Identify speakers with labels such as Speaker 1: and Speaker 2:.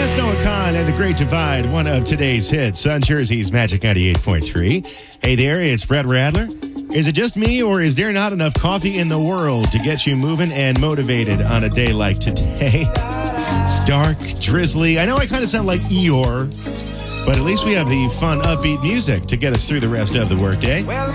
Speaker 1: That's Noah Khan and The Great Divide, one of today's hits on Jersey's Magic 98.3. Hey there, it's Brett Radler. Is it just me, or is there not enough coffee in the world to get you moving and motivated on a day like today? It's dark, drizzly. I know I kind of sound like Eeyore, but at least we have the fun, upbeat music to get us through the rest of the workday.